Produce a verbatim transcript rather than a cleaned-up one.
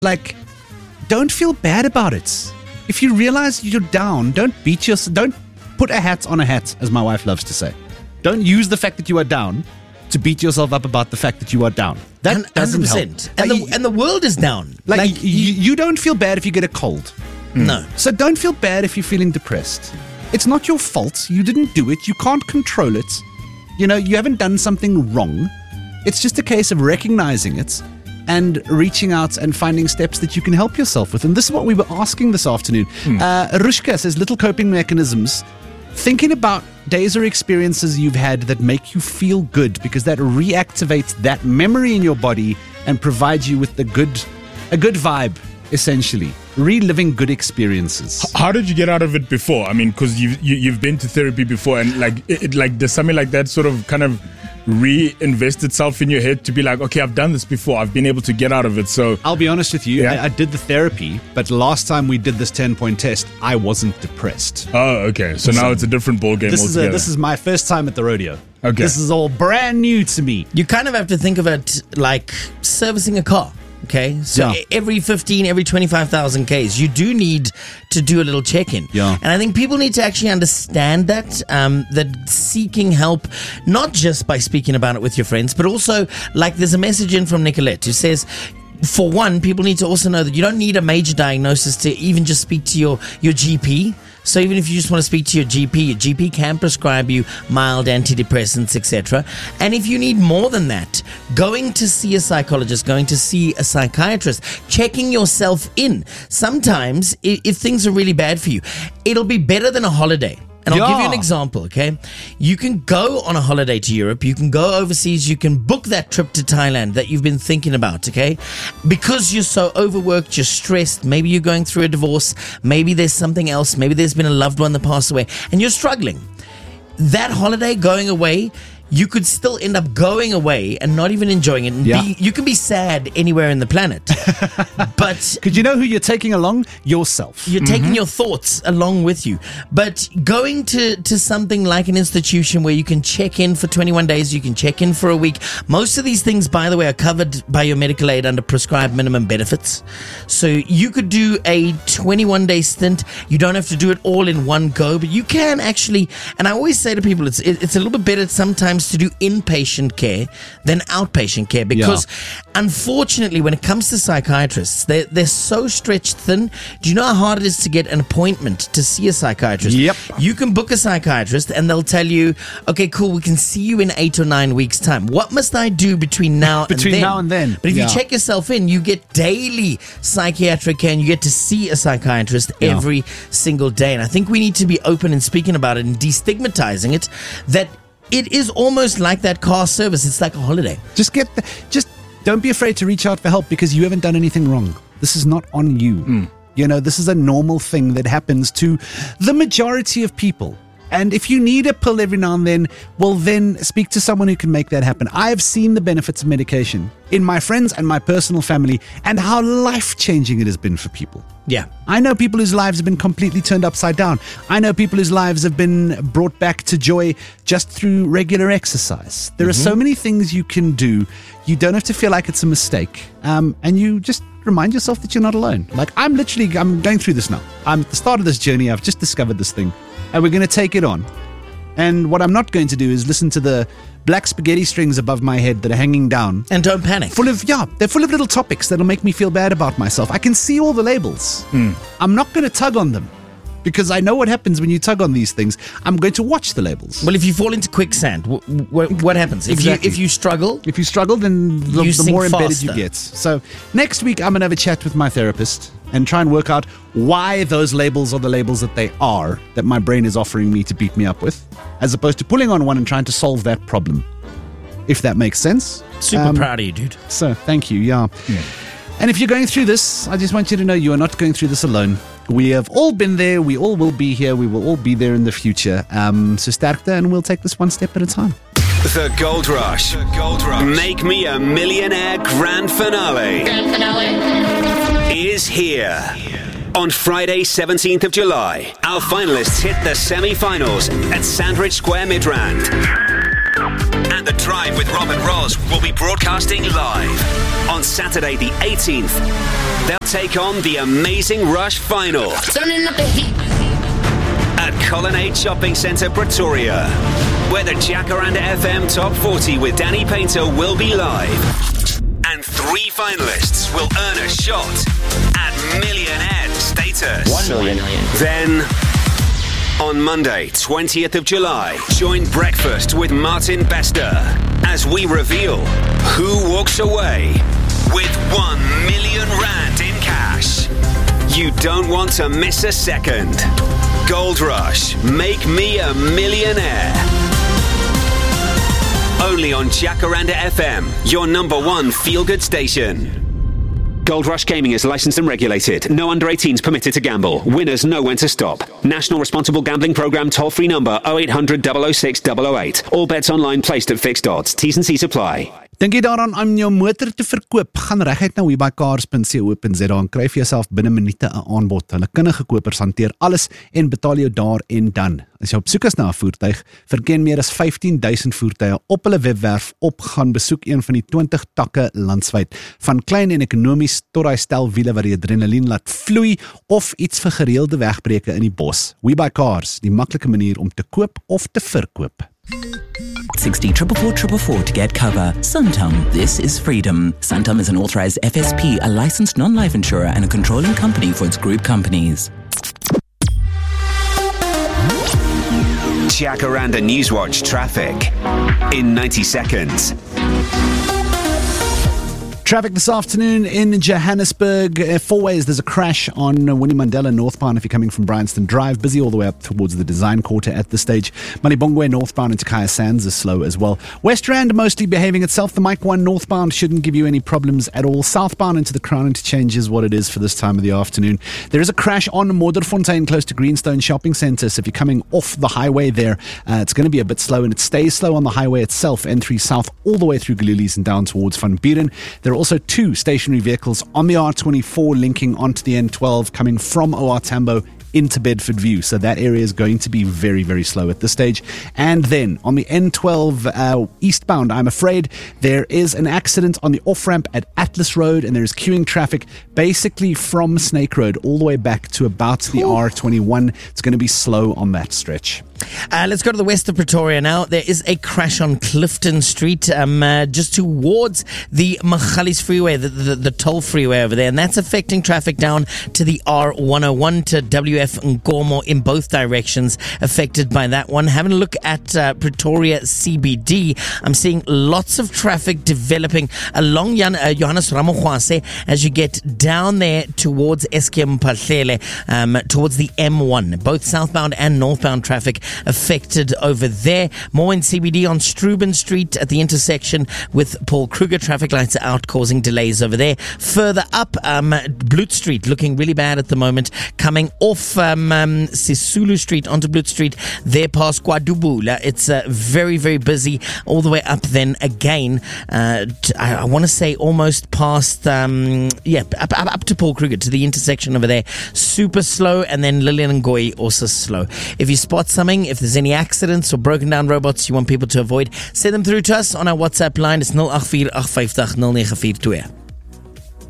like, don't feel bad about it. If you realize you're down, don't beat yourself. Don't put a hat on a hat, as my wife loves to say. Don't use the fact that you are down to beat yourself up about the fact that you are down. That one hundred doesn't percent. help. And Like, the you- and the world is down. Like, Like, you, you don't feel bad if you get a cold. no. So don't feel bad if you're feeling depressed. It's not your fault. You didn't do it. You can't control it. You know, you haven't done something wrong. It's just a case of recognizing it and reaching out and finding steps that you can help yourself with. And this is what we were asking this afternoon. Uh, Arushka says little coping mechanisms. Thinking about days or experiences you've had that make you feel good, because that reactivates that memory in your body and provides you with the good, a good vibe, essentially. Reliving good experiences. How did you get out of it before? I mean, because you've you, you've been to therapy before, and like it, it, like does something like that sort of kind of reinvest itself in your head to be like, okay, I've done this before, I've been able to get out of it. So I'll be honest with you, Yeah. I, I did the therapy, but last time we did this ten-point test, I wasn't depressed. oh, okay. So now it's a different ball game This is altogether. a, this is my first time at the rodeo. Okay. This is all brand new to me. You kind of have to think of it like servicing a car. Okay, so Yeah. e- every fifteen, every twenty-five thousand Ks, you do need to do a little check-in. Yeah. And I think people need to actually understand that, um, that seeking help, not just by speaking about it with your friends, but also, like, there's a message in from Nicolette who says, for one, people need to also know that you don't need a major diagnosis to even just speak to your, your G P. So even if you just want to speak to your G P, your G P can prescribe you mild antidepressants, et cetera. And if you need more than that, going to see a psychologist, going to see a psychiatrist, checking yourself in. Sometimes, i- if things are really bad for you, it'll be better than a holiday. And I'll give you an Yeah. example, okay? You can go on a holiday to Europe. You can go overseas. You can book that trip to Thailand that you've been thinking about, okay? Because you're so overworked, you're stressed. Maybe you're going through a divorce. Maybe there's something else. Maybe there's been a loved one that passed away and you're struggling. That holiday going away, you could still end up going away and not even enjoying it. And Yeah. be, you can be sad anywhere in the planet. But Because you know who you're taking along? Yourself. you're taking your thoughts along with you. But going to, to something like an institution where you can check in for twenty-one days, you can check in for a week. Most of these things, by the way, are covered by your medical aid under prescribed minimum benefits. So you could do a twenty-one day stint. You don't have to do it all in one go, but you can actually, and I always say to people, it's, it, it's a little bit better sometimes to do inpatient care than outpatient care, because unfortunately, when it comes to psychiatrists, they're, they're so stretched thin. Do you know how hard it is to get an appointment to see a psychiatrist? Yep. You can book a psychiatrist and they'll tell you, okay, cool, we can see you in eight or nine weeks' time. What must I do between now Between and then? now and then, But if yeah. you check yourself in, you get daily psychiatric care and you get to see a psychiatrist Yeah. every single day. And I think we need to be open and speaking about it and destigmatizing it, that it is almost like that car service. It's like a holiday. Just get the, just don't be afraid to reach out for help, because you haven't done anything wrong. This is not on you. You know, this is a normal thing that happens to the majority of people. And if you need a pill every now and then, well, then speak to someone who can make that happen. I have seen the benefits of medication in my friends and my personal family, and how life-changing it has been for people. Yeah. I know people whose lives have been completely turned upside down. I know people whose lives have been brought back to joy just through regular exercise. There are so many things you can do. You don't have to feel like it's a mistake. Um, and you just remind yourself that you're not alone. Like, I'm literally, I'm going through this now. I'm at the start of this journey. I've just discovered this thing. And we're going to take it on. And what I'm not going to do is listen to the black spaghetti strings above my head that are hanging down. And don't panic. Full of, yeah, they're full of little topics that'll make me feel bad about myself. I can see all the labels. I'm not going to tug on them, because I know what happens when you tug on these things. I'm going to watch the labels. Well, if you fall into quicksand, what, what, what happens? If Exactly. you if you struggle, If you struggle, then the, You the sink more embedded faster. you get. So next week, I'm going to have a chat with my therapist and try and work out why those labels are the labels that they are, that my brain is offering me to beat me up with, as opposed to pulling on one and trying to solve that problem, if that makes sense. super Um, proud of you, dude. So thank you, yeah. And if you're going through this, I just want you to know you are not going through this alone. We have all been there. We all will be here. We will all be there in the future. Um, so sterkte, and we'll take this one step at a time. The Gold Rush. The Gold Rush. Make Me a Millionaire Grand Finale. Grand finale. Is here. On Friday, seventeenth of July, our finalists hit the semi-finals at Sandridge Square Midrand. and The Drive with Rob and Roz will be broadcasting live. On Saturday the eighteenth, they'll take on the Amazing Rush final Turning up the heat. at Colonnade Shopping Centre, Pretoria, where the Jacaranda F M Top forty with Danny Painter will be live. And three finalists will earn a shot at millionaire status. One million. Then, on Monday, twentieth of July, join Breakfast with Martin Bester as we reveal who walks away with one million rand in cash. You don't want to miss a second. Gold Rush, make me a millionaire. Only on Jacaranda F M, your number one feel-good station. Gold Rush Gaming is licensed and regulated. No under eighteens permitted to gamble. Winners know when to stop. National Responsible Gambling Programme toll-free number oh eight hundred, double oh six, double oh eight. All bets online placed at fixed odds. T's and C's apply. Dink jy daaraan om jou motor te verkoop? Gaan reguit na webuycars dot co dot za en kry vir jouself binne minute 'n aanbod. Hulle kundige kopers hanteer alles en betaal jou daar en dan. As jy op soek is na 'n voertuig, verken meer as vyftien duisend voertuie op hulle webwerf op, gaan besoek een van die twintig takke landwyd. Van klein en ekonomies tot daai stel wiele wat die adrenalien laat vloei of iets vir gereelde wegbreke in die bos. WeBuyCars, die maklike manier om te koop of te verkoop. sixty four four four four four to get cover. Santam, this is freedom. Santam is an authorized F S P, a licensed non-life insurer and a controlling company for its group companies. Jacaranda Newswatch traffic in ninety seconds. Traffic this afternoon in Johannesburg. Uh, four ways, there's a crash on uh, Winnie Mandela northbound if you're coming from Bryanston Drive. Busy all the way up towards the Design Quarter at this stage. Malibongwe northbound into Kaya Sands is slow as well. West Rand mostly behaving itself. The Mike one northbound shouldn't give you any problems at all. Southbound into the Crown Interchange is what it is for this time of the afternoon. There is a crash on Modderfontein close to Greenstone Shopping Centre. So if you're coming off the highway there, uh, it's going to be a bit slow, and it stays slow on the highway itself, N three South all the way through Galilees and down towards Van Buren. There are also two stationary vehicles on the R twenty-four linking onto the N twelve coming from O R Tambo into Bedford View. So that area is going to be very, very slow at this stage. And then on the N twelve uh, eastbound, I'm afraid there is an accident on the off-ramp at Atlas Road, and there is queuing traffic basically from Snake Road all the way back to about the R twenty-one. It's going to be slow on that stretch. Uh, let's go to the west of Pretoria now. There is a crash on Clifton Street, um, uh, just towards the Magalies Freeway, the, the, the toll freeway over there, and that's affecting traffic down to the R one oh one to W F Nkomo in both directions, affected by that one. Having a look at uh, Pretoria C B D, I'm seeing lots of traffic developing along Jan, uh, Johannes Ramohwase as you get down there towards Eskom Mphahlele, um, towards the M one. Both southbound and northbound traffic affected over there. More in C B D on Struben Street at the intersection with Paul Kruger. Traffic lights are out, causing delays over there. Further up, um, Bloot Street looking really bad at the moment. Coming off um, um, Sisulu Street onto Bloot Street, there past Kwadubula. It's uh, very, very busy all the way up then again. Uh, t- I, I want to say almost past, um, yeah, up, up, up to Paul Kruger, to the intersection over there. Super slow, and then Lillian Ngoyi also slow. If you spot something, if there's any accidents or broken down robots you want people to avoid, send them through to us on our WhatsApp line. It's zero eight four eight five zero nine four two.